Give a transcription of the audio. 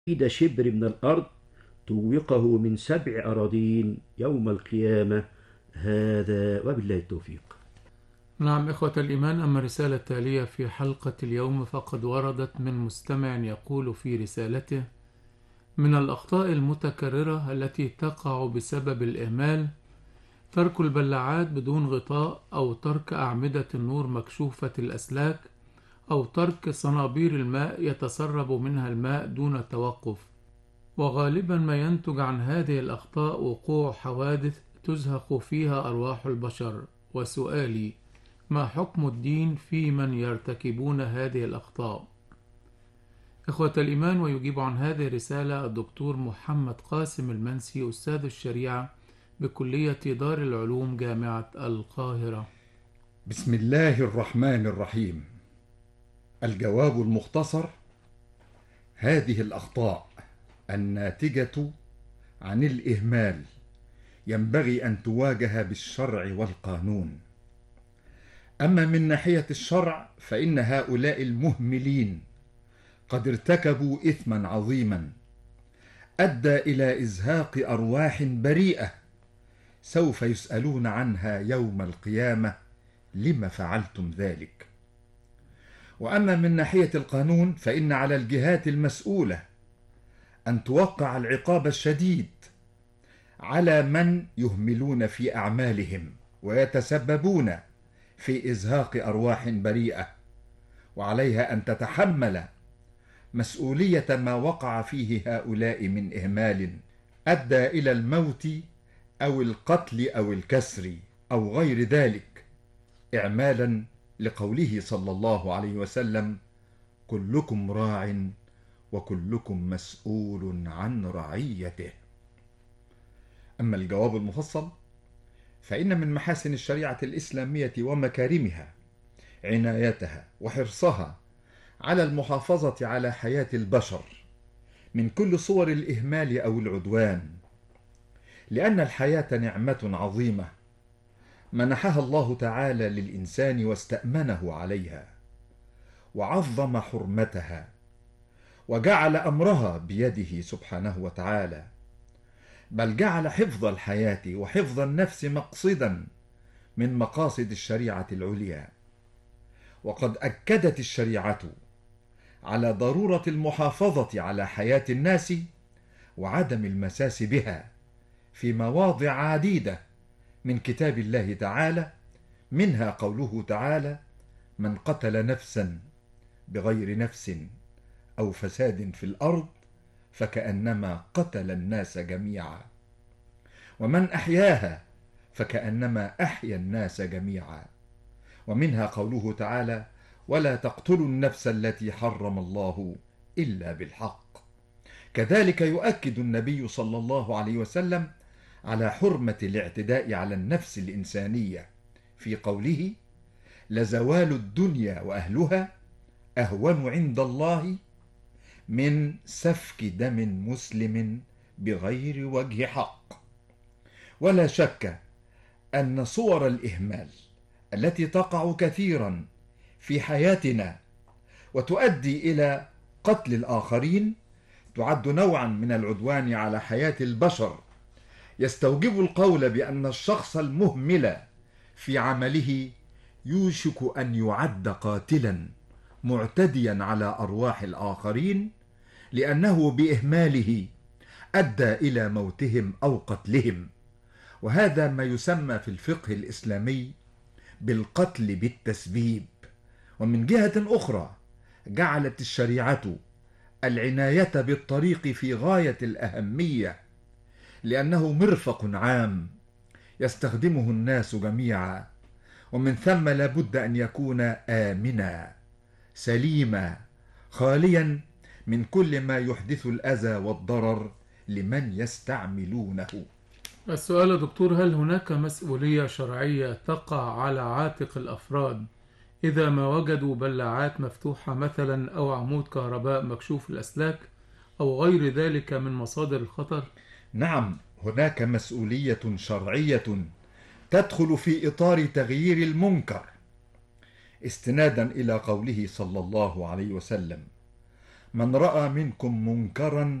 إيد شبر من الأرض توقه من 7 أراضين يوم القيامة. هذا وبالله التوفيق. نعم إخوة الإيمان، أما الرسالة التالية في حلقة اليوم فقد وردت من مستمع يقول في رسالته: من الأخطاء المتكررة التي تقع بسبب الإهمال ترك البلاعات بدون غطاء، أو ترك أعمدة النور مكشوفة الأسلاك، أو ترك صنابير الماء يتسرب منها الماء دون توقف. وغالبا ما ينتج عن هذه الأخطاء وقوع حوادث تزهق فيها أرواح البشر. وسؤالي: ما حكم الدين في من يرتكبون هذه الأخطاء؟ إخوة الإيمان، ويجيب عن هذه الرسالة الدكتور محمد قاسم المنسي، أستاذ الشريعة بكلية دار العلوم جامعة القاهرة. بسم الله الرحمن الرحيم. الجواب المختصر: هذه الأخطاء الناتجة عن الإهمال ينبغي أن تواجه بالشرع والقانون. أما من ناحية الشرع فإن هؤلاء المهملين قد ارتكبوا إثما عظيما أدى إلى إزهاق أرواح بريئة سوف يسألون عنها يوم القيامة لم فعلتم ذلك. وأما من ناحية القانون فإن على الجهات المسؤولة أن توقع العقاب الشديد على من يهملون في أعمالهم ويتسببون في إزهاق أرواح بريئة، وعليها أن تتحمل مسؤولية ما وقع فيه هؤلاء من إهمال أدى إلى الموت أو القتل أو الكسر أو غير ذلك، إعمالا لقوله صلى الله عليه وسلم: كلكم راع وكلكم مسؤول عن رعيته. أما الجواب المفصل فإن من محاسن الشريعة الإسلامية ومكارمها عنايتها وحرصها على المحافظة على حياة البشر من كل صور الإهمال أو العدوان، لأن الحياة نعمة عظيمة منحها الله تعالى للإنسان واستأمنه عليها وعظم حرمتها وجعل أمرها بيده سبحانه وتعالى، بل جعل حفظ الحياة وحفظ النفس مقصدا من مقاصد الشريعة العليا. وقد أكدت الشريعة على ضرورة المحافظة على حياة الناس وعدم المساس بها في مواضع عديدة من كتاب الله تعالى، منها قوله تعالى: من قتل نفسا بغير نفس أو فساد في الأرض فكأنما قتل الناس جميعا، ومن أحياها فكأنما أحيا الناس جميعا، ومنها قوله تعالى: ولا تقتلوا النفس التي حرم الله إلا بالحق. كذلك يؤكد النبي صلى الله عليه وسلم على حرمة الاعتداء على النفس الإنسانية في قوله: لزوال الدنيا وأهلها أهون عند الله من سفك دم مسلم بغير وجه حق. ولا شك أن صور الإهمال التي تقع كثيرا في حياتنا وتؤدي إلى قتل الآخرين تعد نوعا من العدوان على حياة البشر، يستوجب القول بأن الشخص المهمل في عمله يوشك أن يعد قاتلا معتديا على أرواح الآخرين، لأنه بإهماله أدى إلى موتهم أو قتلهم. وهذا ما يسمى في الفقه الإسلامي بالقتل بالتسبيب. ومن جهة أخرى جعلت الشريعة العناية بالطريق في غاية الأهمية، لأنه مرفق عام يستخدمه الناس جميعا، ومن ثم لابد أن يكون آمنا سليما خاليا من كل ما يحدث الأذى والضرر لمن يستعملونه. السؤال يا دكتور: هل هناك مسؤولية شرعية تقع على عاتق الأفراد إذا ما وجدوا بلاعات مفتوحة مثلا، أو عمود كهرباء مكشوف الأسلاك، أو غير ذلك من مصادر الخطر؟ نعم، هناك مسؤولية شرعية تدخل في إطار تغيير المنكر، استنادا إلى قوله صلى الله عليه وسلم: من رأى منكم منكرا